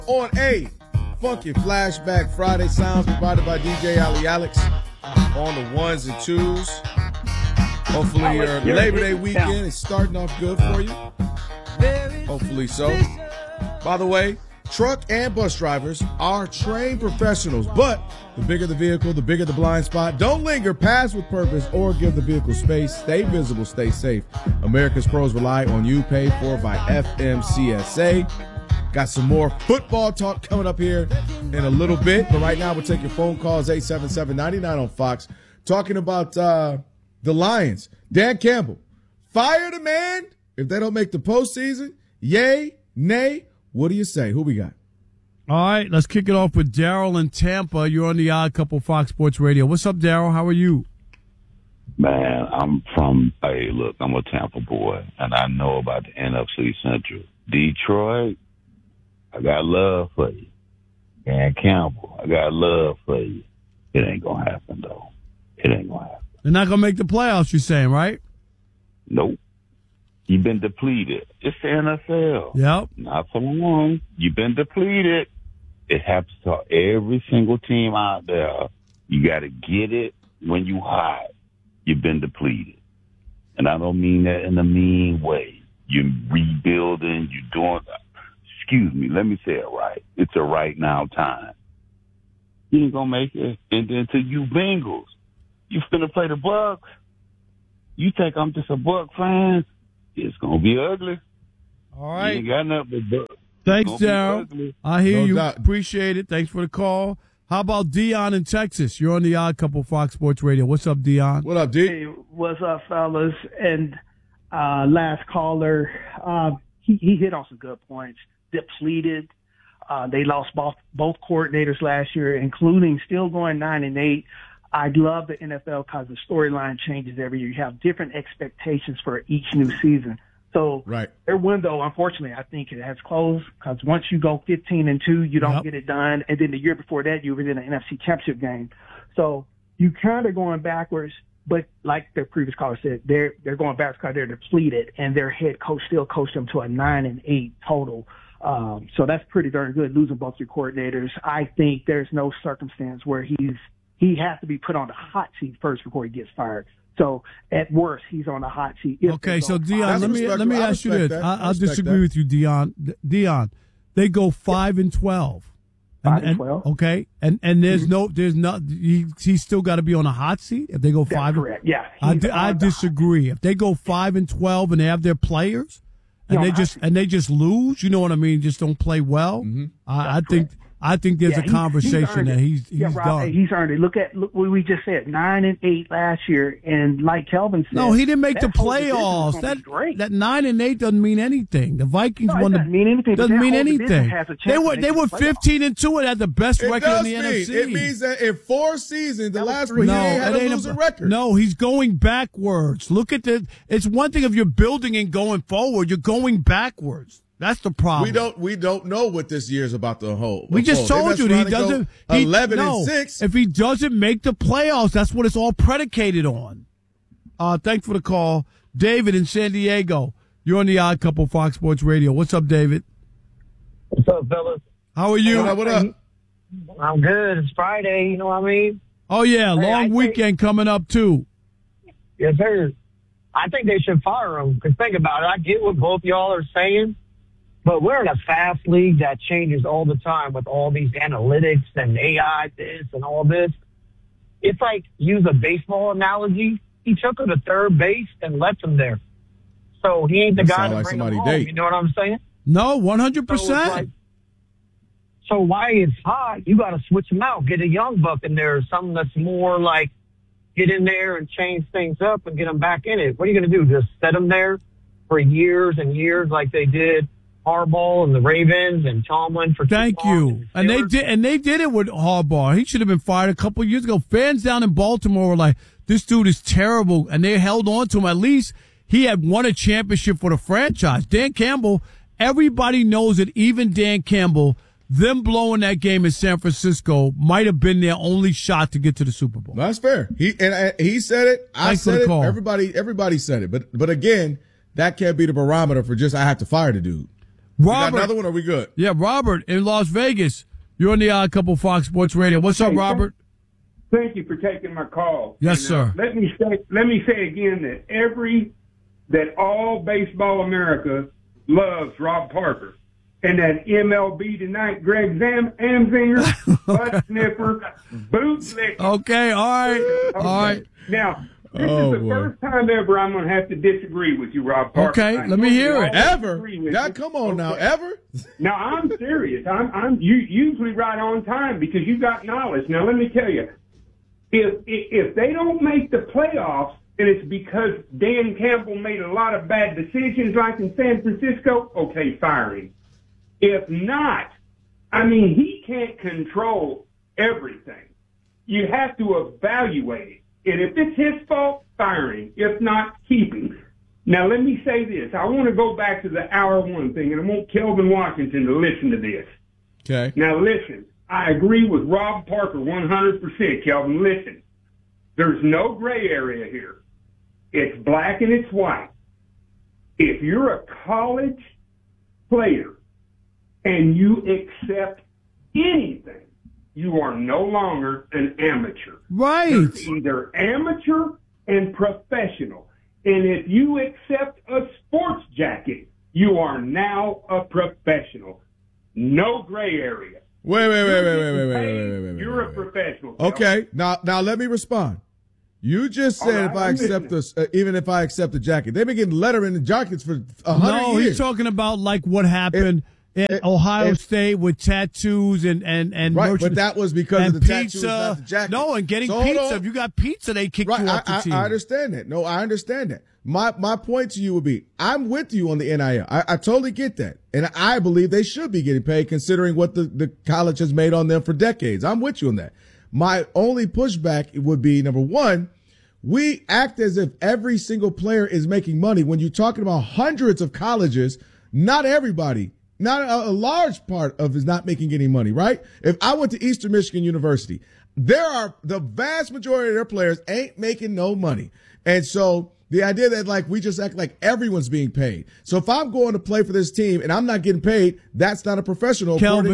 on a Funky Flashback Friday. Sounds provided by DJ Ali Alex on the ones and twos. Hopefully your Labor Day weekend is starting off good for you. Hopefully so. By the way, truck and bus drivers are trained professionals, but the bigger the vehicle, the bigger the blind spot. Don't linger, pass with purpose, or give the vehicle space. Stay visible, stay safe. America's pros rely on you. Paid for by FMCSA. Got some more football talk coming up here in a little bit, but right now we'll take your phone calls, 877-99 on Fox, talking about the Lions. Dan Campbell, fire the man if they don't make the postseason. Yay, nay, what do you say? Who we got? All right, let's kick it off with Daryl in Tampa. You're on the Odd Couple Fox Sports Radio. What's up, Daryl? How are you? Man, I'm a Tampa boy, and I know about the NFC Central. Detroit, I got love for you. Dan Campbell, I got love for you. It ain't going to happen, though. It ain't going to happen. They're not going to make the playoffs, you're saying, right? Nope. You've been depleted. It's the NFL. Yep. Not for long. You've been depleted. It happens to every single team out there. You got to get it when you hot. You've been depleted. And I don't mean that in a mean way. You're rebuilding. You're doing... Excuse me, let me say it right. It's a right now time. You ain't going to make it. And then to you Bengals, you finna play the Bucks. You think I'm just a Buck fan? It's going to be ugly. All right. You ain't got nothing but Bucks. Thanks, Daryl. I hear you. Doubt. Appreciate it. Thanks for the call. How about Dion in Texas? You're on the Odd Couple Fox Sports Radio. What's up, Dion? What up, D? Hey, what's up, fellas? And last caller, he hit on some good points. Depleted. They lost both coordinators last year, including still going 9-8. I love the NFL because the storyline changes every year. You have different expectations for each new season. So right. Their window, unfortunately, I think it has closed because once you go 15-2, you don't get it done. And then the year before that, you were in the NFC Championship game. So you kind of going backwards. But like the previous caller said, they're going backwards because they're depleted, and their head coach still coached them to a 9-8 total. So that's pretty darn good, losing both your coordinators. I think there's no circumstance where he has to be put on the hot seat first before he gets fired. So at worst, he's on the hot seat. Okay, so Dion, let me ask you this. I'll disagree with you, Dion. Dion, they go 5-12. 5-12. Okay, and there's he's still got to be on a hot seat if they go 5. That's correct. Yeah, I disagree. If they go 5-12 and they have their players, and they just lose, you know what I mean? Just don't play well. Mm-hmm. I think there's a conversation that he's done. He's earned it. Look what we just said, 9-8 last year, and like Kelvin said, no, he didn't make the playoffs. That 9-8 doesn't mean anything. The Vikings won. Doesn't mean anything. Doesn't mean anything. They were 15-2 and had the best record in the NFC. It means that in 4 seasons, the last one he had a losing record. No, he's going backwards. Look at it's one thing if you're building and going forward. You're going backwards. That's the problem. We don't know what this year's about to hold. We just told you he doesn't. 11-6. If he doesn't make the playoffs, that's what it's all predicated on. Thanks for the call, David in San Diego. You're on the Odd Couple Fox Sports Radio. What's up, David? What's up, fellas? How are you? What up? I'm good. It's Friday. You know what I mean? Oh yeah, long weekend coming up too. Yes, sir. I think they should fire him. Because think about it. I get what both y'all are saying. But we're in a fast league that changes all the time with all these analytics and AI this and all this. It's like, use a baseball analogy. He took her to third base and left him there. So he ain't the guy to bring him home. You know what I'm saying? No, 100%. So why it's hot, you got to switch him out. Get a young buck in there, something that's more like get in there and change things up and get him back in it. What are you going to do? Just set him there for years and years like they did Harbaugh and the Ravens and Tomlin for Thank you. And they did it with Harbaugh. He should have been fired a couple of years ago. Fans down in Baltimore were like, this dude is terrible, and they held on to him. At least he had won a championship for the franchise. Dan Campbell, everybody knows that even Dan Campbell, them blowing that game in San Francisco might have been their only shot to get to the Super Bowl. That's fair. He said it. I said it. Call. Everybody said it. But again, that can't be the barometer for just I have to fire the dude. You got another one, or are we good? Yeah, Robert in Las Vegas. You're on the Odd Couple Fox Sports Radio. What's up, Robert? Thank you for taking my call. Yes, sir. Let me say again that all baseball America loves Rob Parker. And that MLB Tonight, Greg Amsinger, butt sniffer, bootlicker. Okay, all right. All right. Now, this is the first time ever I'm going to have to disagree with you, Rob Parker. Okay, let me hear it. Ever? God, come on now. Ever? Now, I'm serious. I'm usually right on time because you got knowledge. Now, let me tell you, if they don't make the playoffs, and it's because Dan Campbell made a lot of bad decisions like in San Francisco, okay, fire him. If not, I mean, he can't control everything. You have to evaluate it. And if it's his fault, fire him. If not, keep him. Now, let me say this. I want to go back to the hour one thing, and I want Kelvin Washington to listen to this. Okay. Now, listen. I agree with Rob Parker 100%, Kelvin. Listen. There's no gray area here. It's black and it's white. If you're a college player and you accept anything, you are no longer an amateur. Right. There's either amateur and professional. And if you accept a sports jacket, you are now a professional. No gray area. Wait. You're a professional. Okay, now let me respond. You just said if I accept this, even if I accept the jacket, they've been getting lettering and jackets for 100 years. No, he's talking about like what happened at Ohio State with tattoos and right, but that was because of the tattoos, not the jacket. No, and getting pizza. If you got pizza, they kick you off the team. I understand that. No, I understand that. My point to you would be, I'm with you on the NIL. I totally get that. And I believe they should be getting paid considering what the college has made on them for decades. I'm with you on that. My only pushback would be, number one, we act as if every single player is making money. When you're talking about hundreds of colleges, not everybody, not a large part of is not making any money, right? If I went to Eastern Michigan University, the vast majority of their players ain't making no money. And so the idea that like we just act like everyone's being paid. So if I'm going to play for this team and I'm not getting paid, that's not a professional. Kelvin,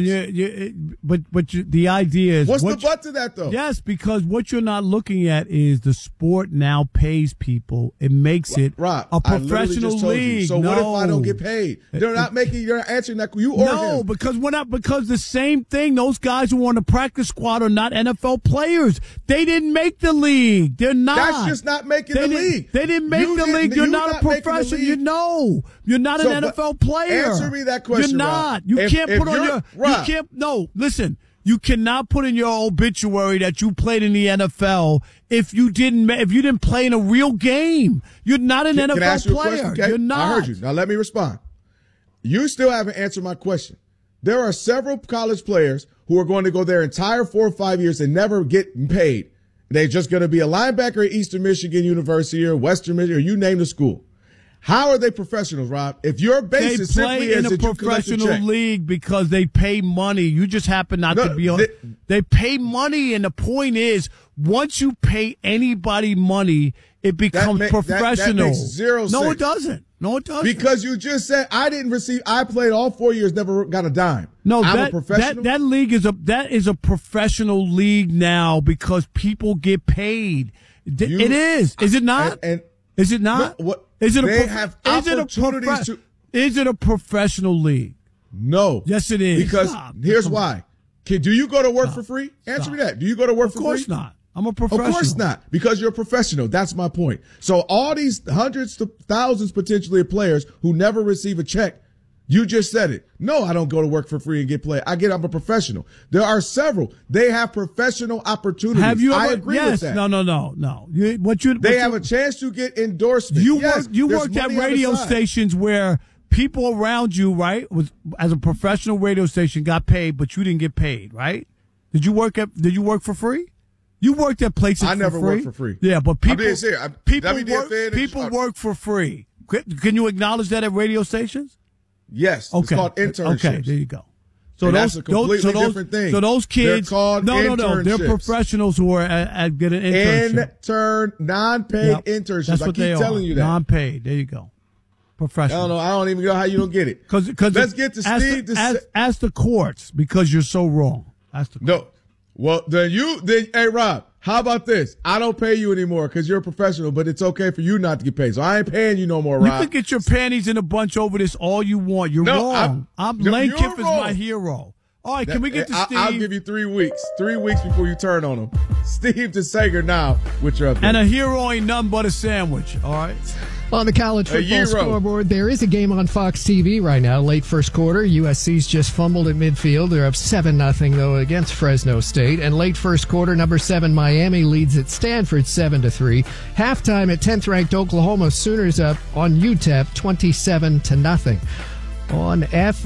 the idea is what's the but to that though? Yes, because what you're not looking at is the sport now pays people. It makes it a professional league. So what if I don't get paid? They're not making. You're not answering that. You or no, him. because the same thing. Those guys who are on the practice squad are not NFL players. They didn't make the league. They're not. That's just not making the league. They didn't make the league. You're not a professional. You're not an NFL player. Answer me that question. You're not. You can't put on your. You can't. No, listen. You cannot put in your obituary that you played in the NFL if you didn't play in a real game. You're not an NFL player. Okay? You're not. I heard you. Now let me respond. You still haven't answered my question. There are several college players who are going to go their entire 4 or 5 years and never get paid. They're just going to be a linebacker at Eastern Michigan University or Western Michigan, or you name the school. How are they professionals, Rob? If your basis simply is that you collect a check. They play in a professional league because they pay money. You just happen not to be on. They pay money, and the point is, once you pay anybody money, it becomes professional. That makes zero sense. No, it doesn't. No, it doesn't. Because you just said I played all 4 years, never got a dime. No, I'm a professional. That league is a professional league now because people get paid. It is. Is it not? Is it not? Is it Is it a professional league? No. Yes, it is. Because here's why. Do you go to work for free? Answer me that. Do you go to work for free? Of course not. I'm a professional. Of course not, because you're a professional. That's my point. So all these hundreds to thousands potentially of players who never receive a check, you just said it. No, I don't go to work for free and get paid. I'm a professional. There are several. They have professional opportunities. Have you ever? I agree with that. No. They have a chance to get endorsement. You worked at radio stations where people around you, right, as a professional radio station got paid, but you didn't get paid, right? Did you work for free? You worked at places for free? I never worked for free. Yeah, but people work for free. Can you acknowledge that at radio stations? Yes. Okay. It's called internships. Okay, there you go. So that's a completely different thing. So those kids, they're called internships. They're professionals who are at getting an internship. Non-paid internships. That's what I keep telling you that. Non-paid. There you go. Professional. I don't even know how you don't get it. Because let's get to Steve. Ask the courts because you're so wrong. No. Well, then hey, Rob, how about this? I don't pay you anymore because you're a professional, but it's okay for you not to get paid. So I ain't paying you no more, Rob. You can get your panties in a bunch over this all you want. You're wrong. Lane Kiff is my hero. All right, can we get to Steve? I'll give you 3 weeks. 3 weeks before you turn on him. Steve DeSager now with your update. And a hero ain't nothing but a sandwich, all right? On the college football scoreboard, there is a game on Fox TV right now, late first quarter. USC's just fumbled at midfield. They're up 7-0, though, against Fresno State. And late first quarter, number 7 Miami leads at Stanford 7-3. Halftime at 10th-ranked Oklahoma Sooners up on UTEP 27-0. On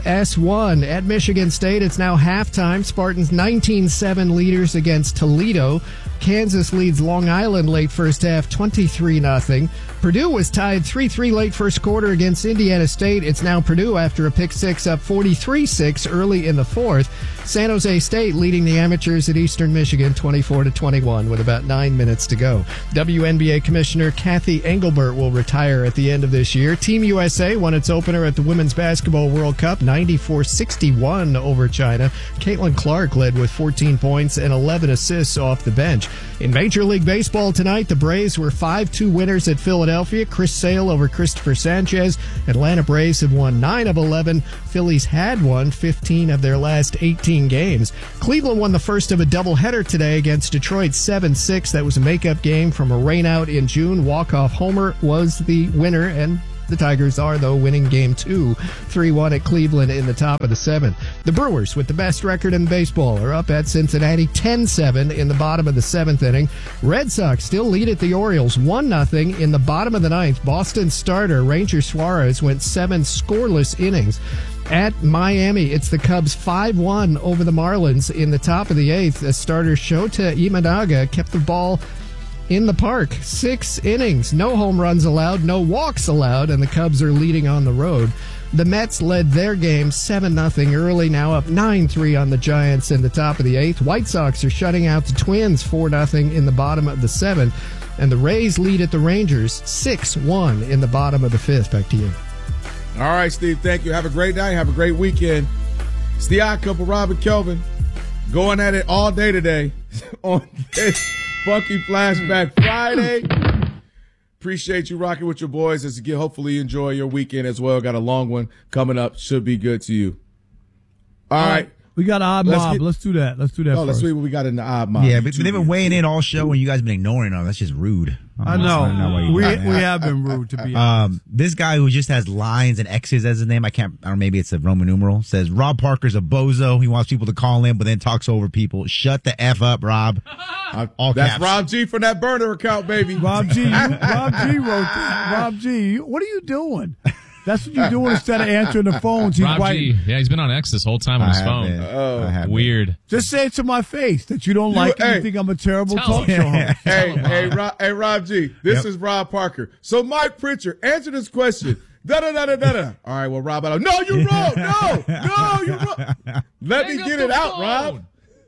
FS1 at Michigan State, it's now halftime. Spartans 19-7 leaders against Toledo. Kansas leads Long Island late first half 23-0. Purdue was tied 3-3 late first quarter against Indiana State. It's now Purdue after a pick six up 43-6 early in the fourth. San Jose State leading the amateurs at Eastern Michigan 24-21 with about 9 minutes to go. WNBA Commissioner Kathy Engelbert will retire at the end of this year. Team USA won its opener at the Women's Basketball World Cup 94-61 over China. Caitlin Clark led with 14 points and 11 assists off the bench. In Major League Baseball tonight, the Braves were 5-2 winners at Philadelphia. Chris Sale over Christopher Sanchez. Atlanta Braves have won 9 of 11. Phillies had won 15 of their last 18 games. Cleveland won the first of a doubleheader today against Detroit 7-6. That was a makeup game from a rainout in June. Walk-off homer was the winner, and the Tigers are, though, winning Game 2, 3-1 at Cleveland in the top of the seventh. The Brewers, with the best record in baseball, are up at Cincinnati 10-7 in the bottom of the seventh inning. Red Sox still lead at the Orioles 1-0 in the bottom of the ninth. Boston starter Ranger Suarez went 7 scoreless innings. At Miami, it's the Cubs 5-1 over the Marlins in the top of the eighth. The starter Shota Imanaga kept the ball in the park. 6 innings, no home runs allowed, no walks allowed, and the Cubs are leading on the road. The Mets led their game 7-0 early, now up 9-3 on the Giants in the top of the eighth. White Sox are shutting out the Twins 4-0 in the bottom of the seventh, and the Rays lead at the Rangers 6-1 in the bottom of the fifth. Back to you. All right, Steve, thank you. Have a great night. Have a great weekend. It's the Odd Couple, Rob and Kelvin, going at it all day today on this Funky Flashback Friday. Appreciate you rocking with your boys as you hopefully enjoy your weekend as well. Got a long one coming up. Should be good to you. All right. We got Odd Mob. Let's do that. Let's do that let's see what we got in the Odd Mob. Yeah, but they've been weighing in all show and you guys been ignoring them. That's just rude. I know. We have been rude, to be honest. This guy who just has lines and X's as his name, or maybe it's a Roman numeral, says Rob Parker's a bozo. He wants people to call him, but then talks over people. Shut the F up, Rob. All that's caps. Rob G from that burner account, baby. Rob G. Rob G wrote that. Rob G, what are you doing? That's what you're doing instead of answering the phones. He's Rob G. Yeah, he's been on X this whole time on his phone. Weird. Just say it to my face that you don't like it. You think I'm a terrible talk show host. Hey, Rob G. This is Rob Parker. So, Mike Pritchard, answer this question. Da-da-da-da-da-da. All right, well, Rob, no, you're wrong. No, you're wrong. Let me get it out, Rob.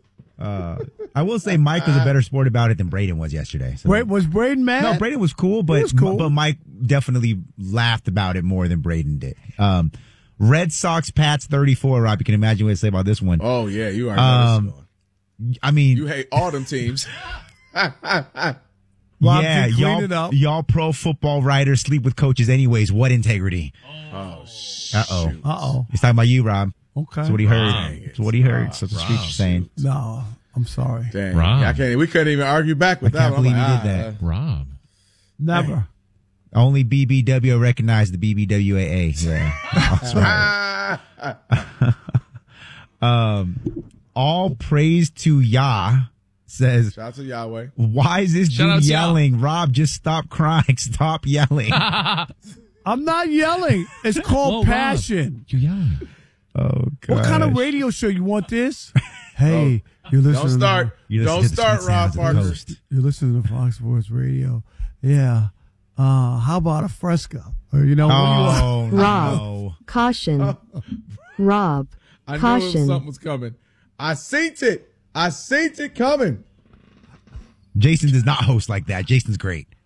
I will say Mike was a better sport about it than Braden was yesterday. So. Was Braden mad? No, Braden was cool, but Mike definitely laughed about it more than Braden did. Red Sox Pats 34, Rob. You can imagine what to say about this one. Oh, yeah, you are. I mean, you hate all them teams. Rob, yeah, y'all pro football writers sleep with coaches anyways. What integrity? Oh, shit. Uh-oh. He's talking about you, Rob. Okay. That's what he heard. That's what he heard. That's what the streets are saying. No, I'm sorry. Dang. Rob. We couldn't even argue back with that. I can't believe you did that. Rob. Never. Only BBW recognized the BBWAA. Yeah. That's right. All praise to Yah says. Shout out to Yahweh. Why is this dude yelling? Rob, just stop crying. Stop yelling. I'm not yelling. It's called passion. Rob, you're yelling. Oh, God. What kind of radio show you want this? Hey, you're listening. Don't start, Rob Parker. You're listening to Fox Sports Radio. Yeah. How about a Fresca? Or, what do you want? Rob, no. Caution. Rob, I caution. knew something was coming. I seen it coming. Jason does not host like that. Jason's great.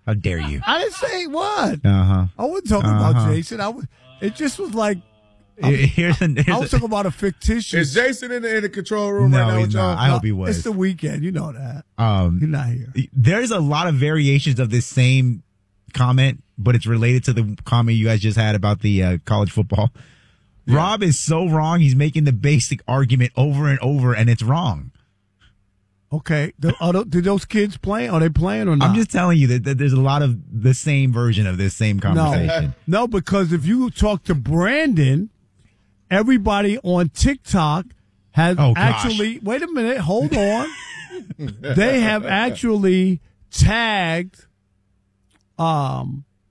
How dare you? I didn't say what. Uh-huh. I wasn't talking about Jason. It just was like, I was talking about a fictitious. Is Jason in the control room right now with y'all? I hope he was. It's the weekend. You know that. You're not here. There's a lot of variations of this same comment, but it's related to the comment you guys just had about the college football. Yeah. Rob is so wrong. He's making the basic argument over and over, and it's wrong. Okay. Did those kids play? Are they playing or not? I'm just telling you that there's a lot of the same version of this same conversation. No, because if you talk to Brandon, everybody on TikTok has actually, wait a minute, hold on. They have actually tagged, what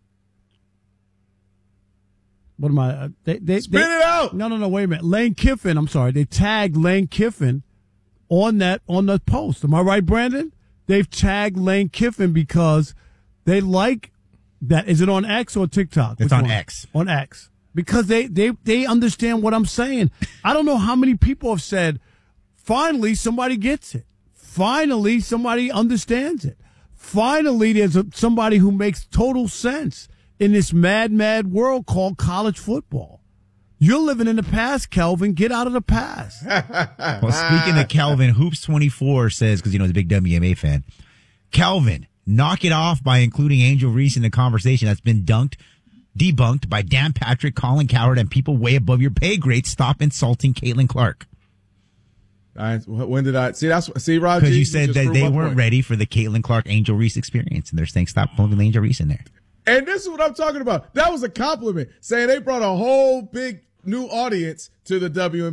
am I? Spit it out. No, wait a minute. Lane Kiffin, I'm sorry. They tagged Lane Kiffin on the post. Am I right, Brandon? They've tagged Lane Kiffin because they like that. Is it on X or TikTok? It's on X. On X. Because they understand what I'm saying. I don't know how many people have said, finally somebody gets it. Finally somebody understands it. Finally there's somebody who makes total sense in this mad world called college football. You're living in the past, Kelvin. Get out of the past. Well, speaking of Kelvin, Hoops24 says, because he's a big WNBA fan, Kelvin, knock it off by including Angel Reese in the conversation that's been debunked by Dan Patrick, Colin Cowherd, and people way above your pay grade. Stop insulting Caitlin Clark. When did I see Rob? Because you said that they weren't ready for the Caitlin Clark Angel Reese experience, and they're saying stop putting Angel Reese in there. And this is what I'm talking about. That was a compliment, saying they brought a whole big new audience to the WNBA.